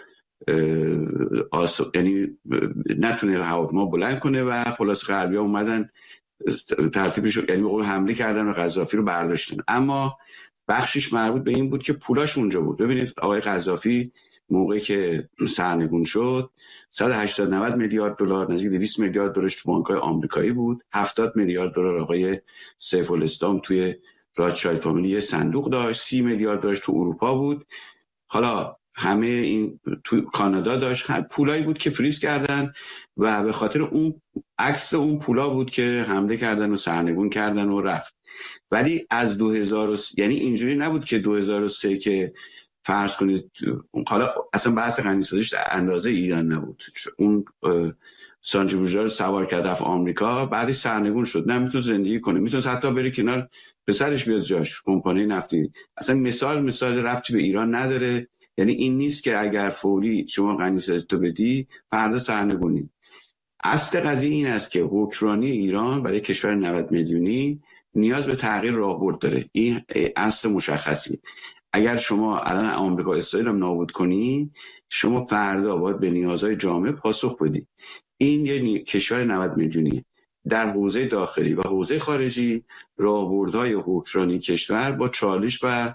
یعنی نتونه هواپیما بلند کنه و خلاص غربی‌ها اومدن ترتیبش، یعنی به قول حمله کردن و قذافی رو برداشتن. اما بخشش مربوط به این بود که پولاش اونجا بود. ببینید آقای قذافی موقعی که سرنگون شد 180-90 میلیارد دلار، نزدیک 200 میلیارد دلارش تو بانک‌های آمریکایی بود، 70 میلیارد دلار آقای سیف الاسلام توی راتشایلد فامیلی یه صندوق داشت، 30 میلیارد دلارش تو اروپا بود، حالا همه این تو کانادا داشت. پولایی بود که فریز کردن و به خاطر اون عکس اون پولا بود که حمله کردن و سرنگون کردن و رفت. ولی از 2000 یعنی اینجوری نبود که 2003 که فرض کنید حالا اصلا بحث غنی‌سازیش در اندازه ایران نبود، اون سانتریفیوژها رو سوار کرد رفت آمریکا، بعدش سرنگون شد، نمیتونه زندگی کنه، میتونه حتی بره کنار پسرش بیاد جاش کمپانی نفتی. اصلا مثال ربطی به ایران نداره. یعنی این نیست که اگر فوری شما غنی‌سازی تو بدی فردا سرنگونی. اصل قضیه این است که حکمرانی ایران برای کشور 90 میلیونی نیاز به تغییر راهبرد داره. این اصل مشخصی. اگر شما الان آمریکا اسرائیل هم نابود کنی، شما فردا باید به نیازهای جامعه پاسخ بدی. این یه کشور 90 میلیونی در حوزه داخلی و حوزه خارجی راهبردهای حکمرانی کشور با چالش و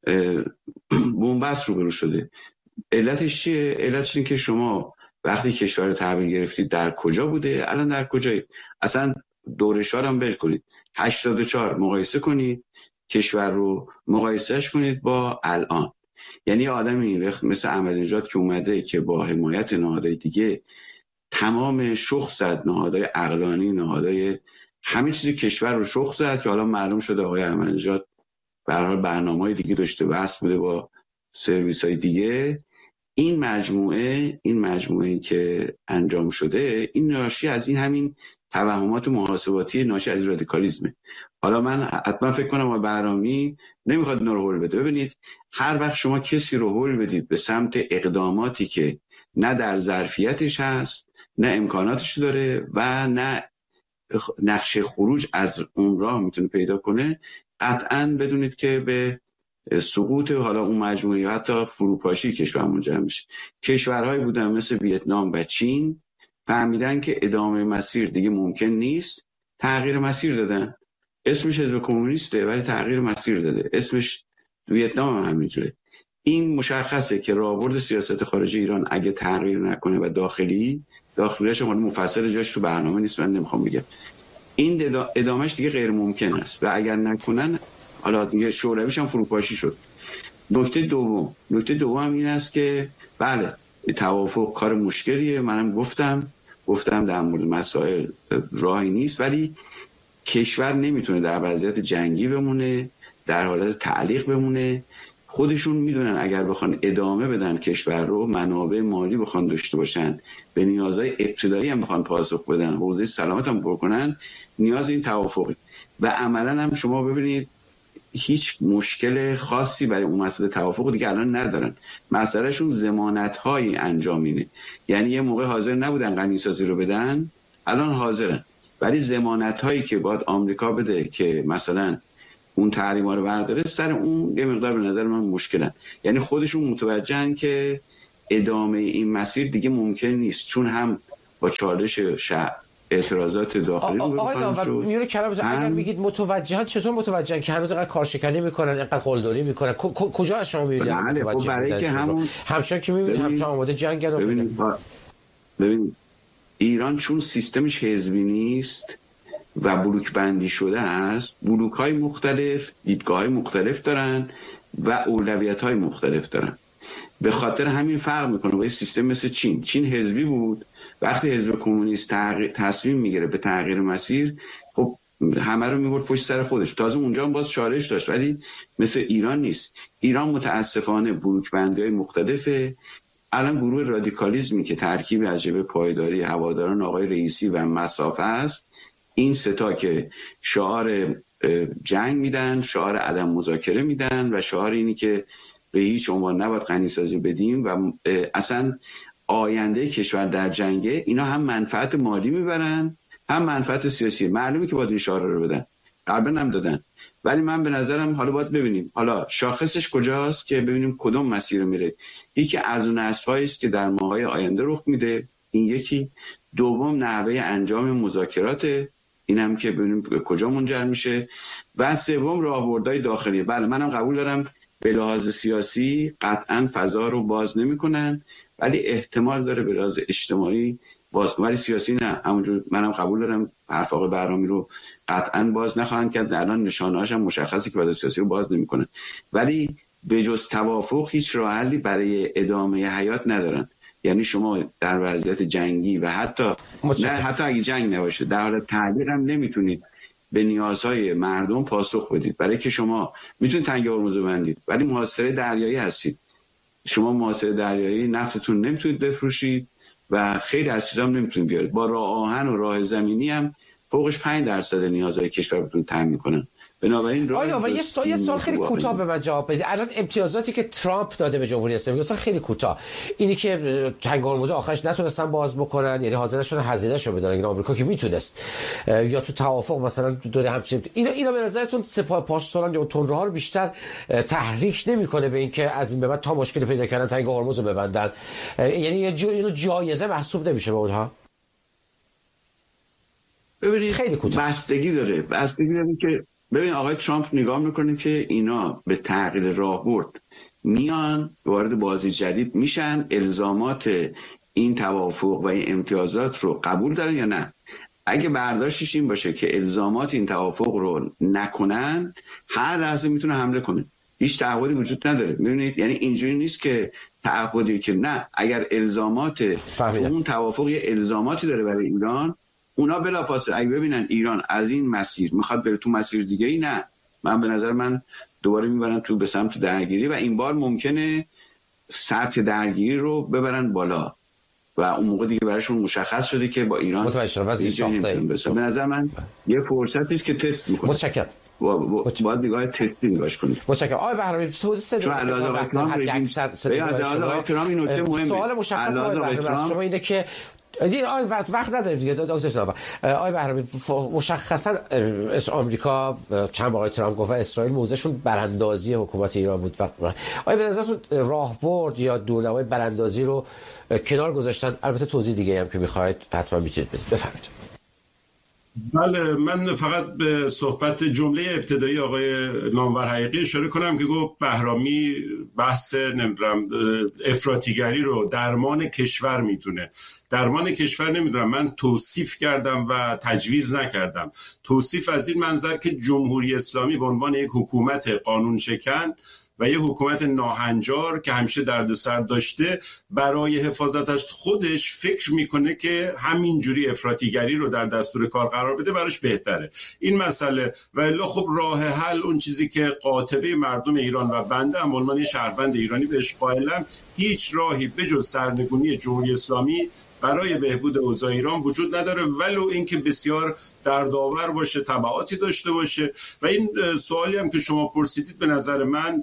بنبست روبرو شده. علتش چیه؟ علتش این که شما وقتی کشور رو تحویل گرفتید در کجا بوده، الان در کجایی؟ اصلا دوره شاه هم بل کنید، 84 مقایسه کنید کشور رو، مقایسهش کنید با الان. یعنی آدمی مثل احمدی‌نژاد که اومده که با حمایت نهادهای دیگه تمام شخ زد، نهادهای عقلانی، نهادهای همه چیز کشور رو شخ زد که حالا معلوم شده آقای احمدی‌نژاد به هر حال برنامه‌های دیگه داشته، وصل بوده با سرویس‌های دیگه. این مجموعه‌ای که انجام شده این ناشی از این همین توهمات محاسباتی ناشی از رادیکالیسمه. حالا من حتما فکر کنم و برنامه‌ای نمیخواد اینا رو هول بده. ببینید هر وقت شما کسی رو هول بدید به سمت اقداماتی که نه در ظرفیتش هست، نه امکاناتش داره و نه نقشه خروج از اون راه میتونه پیدا کنه، قطعاً بدونید که به سقوط حالا اون مجموعه یا حتی فروپاشی کشور منجر میشه. کشورهایی بودن مثل ویتنام و چین فهمیدن که ادامه مسیر دیگه ممکن نیست، تغییر مسیر دادن. اسمش حزب کمونیسته ولی تغییر مسیر داده. اسمش ویتنام هم همینجوره. این مشخصه که راهبرد سیاست خارجی ایران اگه تغییر نکنه و داخلیش هم مفصل جاش تو برنامه نیست، من نمیخوام بگم، این ادامهش دیگه غیر ممکن است و اگر نکنن حالا دیگه شورویش هم فروپاشی شد. نکته دوم این است که بله توافق کار مشکلیه، منم گفتم در مورد مسائل راهی نیست، ولی کشور نمیتونه در وضعیت جنگی بمونه، در حالت تعلیق بمونه. خودشون میدونن اگر بخوان ادامه بدن کشور رو، منابع مالی بخوان داشته باشن، به نیازهای ابتدایی هم بخوان پاسخ بدن، حوزه سلامت هم پر کنن، نیاز این توافقی. و عملا هم شما ببینید هیچ مشکل خاصی برای اون مسئله توافق دیگه الان ندارن. مسئلهشون ضمانت‌های انجامینه. یعنی یه موقع حاضر نبودن غنیسازی رو بدن، الان حاضرن، ولی ضمانت‌هایی که باید آمریکا بده که مثلا اون تحریما رو برداره، سر اون یه مقدار به نظر من مشکلن. یعنی خودشون متوجهن که ادامه این مسیر دیگه ممکن نیست، چون هم با چالش اعتراضات داخلی رو میونه کلامتون اگر میگید متوجهن، چطور متوجهن که هنوز اینقدر کارشکنی میکنن، اینقدر قلدری میکنن؟ کجا از شما میبینید متوجه بودن؟ همچنان که میبینید همچنان آماده جنگ رو ببینید ایران چون سیستمش حزبی نیست و بلوک بندی شده است، بلوک های مختلف دیدگاه های مختلف دارن و اولویت های مختلف دارن. به خاطر همین فرق میکنه با سیستم مثل چین حزبی بود، وقتی حزب کمونیست تصمیم میگیره به تغییر مسیر، خب همه رو میبرد پشت سر خودش، تازه اونجا هم باز چالش داشت. ولی مثل ایران نیست. ایران متاسفانه بلوک بندی های مختلفه. الان گروه رادیکالیزمی که ترکیب از جبهه پایداری هواداران آقای رئیسی و مسافه است، این ستا که شعار جنگ میدن، شعار عدم مذاکره میدن و شعار اینی که به هیچ عنوان نباید غنیسازی بدیم و اصلا آینده کشور در جنگه، اینا هم منفعت مالی میبرن هم منفعت سیاسی. معلومه که باید این شعار رو بدن، قبلا هم دادن، ولی من به نظرم حالا باید ببینیم حالا شاخصش کجاست که ببینیم کدوم مسیر میره. یکی از اون اصلایی است که در ماهای آینده رخ میده، این یکی. دوم نحوه انجام مذاکرات، اینم که ببینیم کجا منجر میشه. و سوم راهبردهای داخلی. بله منم قبول دارم به لحاظ سیاسی قطعا فضا رو باز نمیکنن، ولی احتمال داره به لحاظ اجتماعی باز کنن، ولی سیاسی نه. همونجور منم قبول دارم حرف آقای بهرامی رو قطعا باز نخواهند کرد. الان نشانه‌هاش هم مشخصه که لحاظ سیاسی رو باز نمیکنن، ولی به جز توافق هیچ راه حلی برای ادامه حیات ندارن. یعنی شما در وضعیت جنگی و حتی اگه جنگ نباشه در حالت تعبیر هم نمیتونید به نیازهای مردم پاسخ بدید، برای که شما میتونید تنگ هرمز رو ببندید ولی محاصره دریایی هستید. شما محاصره دریایی نفتتون نمیتونید بفروشید و خیلی از چیزا هم نمیتونید بیارید. با راه آهن و راه زمینی هم فوقش 5% نیازهای کشورتون تامین کنن. بنابراین یه سوال خیلی کوتاه به من جواب بدید. الان امتیازاتی که ترامپ داده به جمهوری اسلامی مثلا خیلی کوتاه، اینی که تنگ هرمز آخرش نتونستن باز بکنن، یعنی حاضر شدن هزینه‌شو بدن، این آمریکا که میتونست، یا تو توافق مثلا دوره همچین اینا به نظرتون سپاه پاسداران یا تندروها رو بیشتر تحریک نمیکنه به اینکه از این به بعد تا مشکلی پیدا کردن تنگ هرمز رو ببندن؟ یعنی اینو جایزه محسوب نمیشه به اونها؟ ببینید خیلی کوتاه بستگی داره که ببین آقای ترامپ نگاه میکنه که اینا به تغییر راهبرد میان، وارد بازی جدید میشن، الزامات این توافق و این امتیازات رو قبول دارن یا نه. اگه برداشتش این باشه که الزامات این توافق رو نکنن، هر لحظه میتونه حمله کنه، هیچ تعهدی وجود نداره. میبینید یعنی اینجوری نیست که تعهدی که نه، اگر الزامات اون توافق یه الزاماتی داره برای ایران، اونا بلافاصله اگه ببینن ایران از این مسیر میخواد بره تو مسیر دیگه ای، نه، من به نظر من دوباره میبرن تو به سمت درگیری و این بار ممکنه سطح درگیری رو ببرن بالا و اون موقع دیگه براشون مشخص شده که با ایران به نظر من یه فرصتی است که تست میکنه. متشکرم. باید نگاه تستی نگاش کنید. متشکرم. آقای بهرامی سوال مشخص از شما اینه که وقت نداریم دیگه دکتر. آقای بهرامی مشخصا آمریکا چند بار ترامپ گفت و اسرائیل موضعشون براندازی حکومت ایران بود. آیا به نظرتون راهبرد یا دورنمای براندازی رو کنار گذاشتن؟ البته توضیح دیگه هم که میخواید حتما میتونید بدید. بفرمایید. بله، من فقط به صحبت جمله ابتدایی آقای نامور حقیقی اشاره کنم که گفت بهرامی بحث افراطیگری رو درمان کشور میدونه. درمان کشور نمیدونم، من توصیف کردم و تجویز نکردم. توصیف از این منظر که جمهوری اسلامی به عنوان یک حکومت قانون شکن و یه حکومت ناهنجار که همیشه دردسر داشته برای حفاظت از خودش فکر میکنه که همینجوری افراطیگری رو در دستور کار قرار بده براش بهتره این مسئله. و الا خب راه حل اون چیزی که قاطبه مردم ایران و بنده هم عنوان شهروند ایرانی بهش قائلم، هیچ راهی بجز سرنگونی جمهوری اسلامی برای بهبود اوضاع ایران وجود نداره، ولو اینکه بسیار دردآور باشه، تبعاتی داشته باشه. و این سوالی هم که شما پرسیدید به نظر من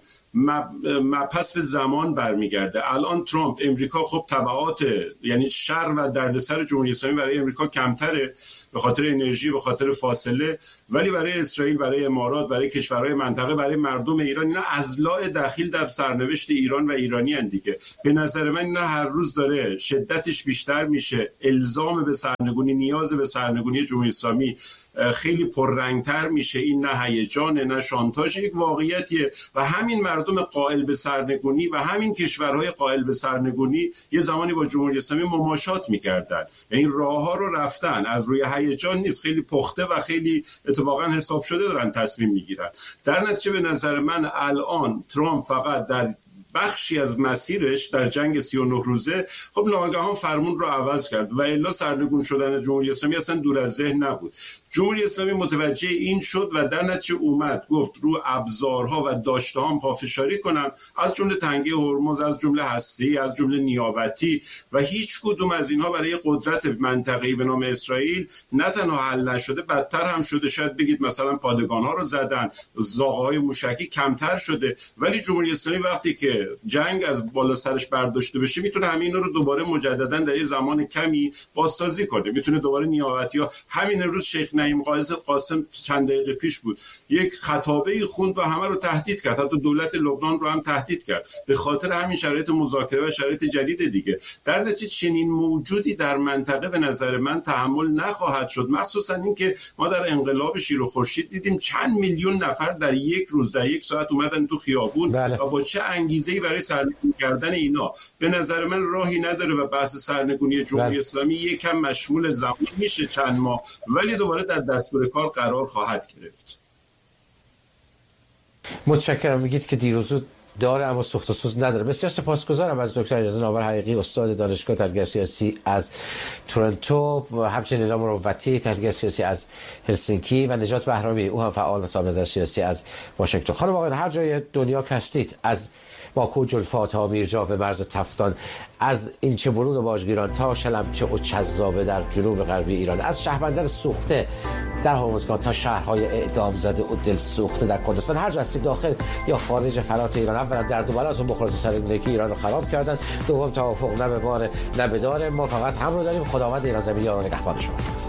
مبحث به زمان برمیگرده. الان ترامپ امریکا خب تبعات یعنی شر و دردسر جمهوری اسلامی برای امریکا کمتره به خاطر انرژی، به خاطر فاصله، ولی برای اسرائیل، برای امارات، برای کشورهای منطقه، برای مردم ایران اینا اضلاع دخیل در سرنوشت ایران و ایرانیان دیگه. به نظر من اینا هر روز داره شدتش بیشتر میشه، الزام به سرنگونی، نیاز به سرنگونی جمهوری اسلامی خیلی پررنگتر میشه. این نه هیجان نه شانتاژ، یک واقعیتیه و همین مردم قائل به سرنگونی و همین کشورهای قائل به سرنگونی یه زمانی با جمهوری اسلامی مماشات میکردن، یعنی راهها رو رفتن، از روی هیجان نیست، خیلی پخته و خیلی اتفاقا حساب شده دارن تصمیم میگیرن. در نتیجه به نظر من الان ترامپ فقط در بخشی از مسیرش در جنگ 39 روزه خب ناگهان فرمون رو عوض کرد و الا سرنگون شدن جمهوری اسلامی اصلا دور از ذهن نبود. جمهوری اسلامی متوجه این شد و در نتیجه اومد گفت رو ابزارها و داشته‌هام پافشاری کنم، از جمله تنگه هرمز، از جمله هسته‌ای، از جمله نیابتی، و هیچ کدوم از اینها برای قدرت منطقه‌ای به نام اسرائیل نه تنها حل نشده، بدتر هم شده. شاید بگید مثلا پادگان‌ها رو زدن، زاغه‌های موشکی کمتر شده، ولی جمهوری اسلامی وقتی که جنگ از بالا سرش برداشته بشه میتونه همین رو دوباره مجددا در یه زمان کمی بازسازی کنه، میتونه دوباره نیابتی‌ها. همین روز شیخ نعیم قاسم چند دقیقه پیش بود یک خطابه‌ای خوند و همه رو تهدید کرد، حتی دولت لبنان رو هم تهدید کرد به خاطر همین شرایط مذاکره و شرایط جدید دیگه. در نتیجه چنین موجودی در منطقه به نظر من تحمل نخواهد شد، مخصوصا اینکه ما در انقلاب شیر و خورشید دیدیم چند میلیون نفر در یک روز، در یک ساعت اومدن تو خیابون و با چه انگیزه‌ای برای سرنگون کردن اینا. به نظر من راهی نداره و بحث سرنگونی جمهوری اسلامی یکم مشمول زمان میشه چند ماه، ولی دوباره در دستور کار قرار خواهد گرفت. متشکرم. میگید که دیروزو داره اما سوخت و سوز نداره. بسیار سپاسگزارم از دکتر اجازه ناور حقیقی، استاد دانشگاه تحلیل سیاسی از تورنتو، و همچنین نیلا مروتی تحلیل سیاسی از هلسینکی، و نجات بهرامی او هم فعال و صاحب نظر سیاسی از واشنگتن. خانم آقایان هر جای دنیا که هستید، از باکو، جلفا تا میرجا و مرز تفتان، از ایلچه برون و باجگیران تا شلمچه و چذابه در جنوب غربی ایران، از شهربندر سوخته در هرمزگان تا شهرهای اعدام زده و دل سوخته در کردستان، هر جا هستید داخل یا خارج فلات ایران، اولا درد و بلاتون بخوره تو سرنگونی که ایران رو خراب کردن، دوم توافق نه به بار نه به دار، ما فقط هم رو داریم. خداوند ایران زمین یار و نگهبان شما.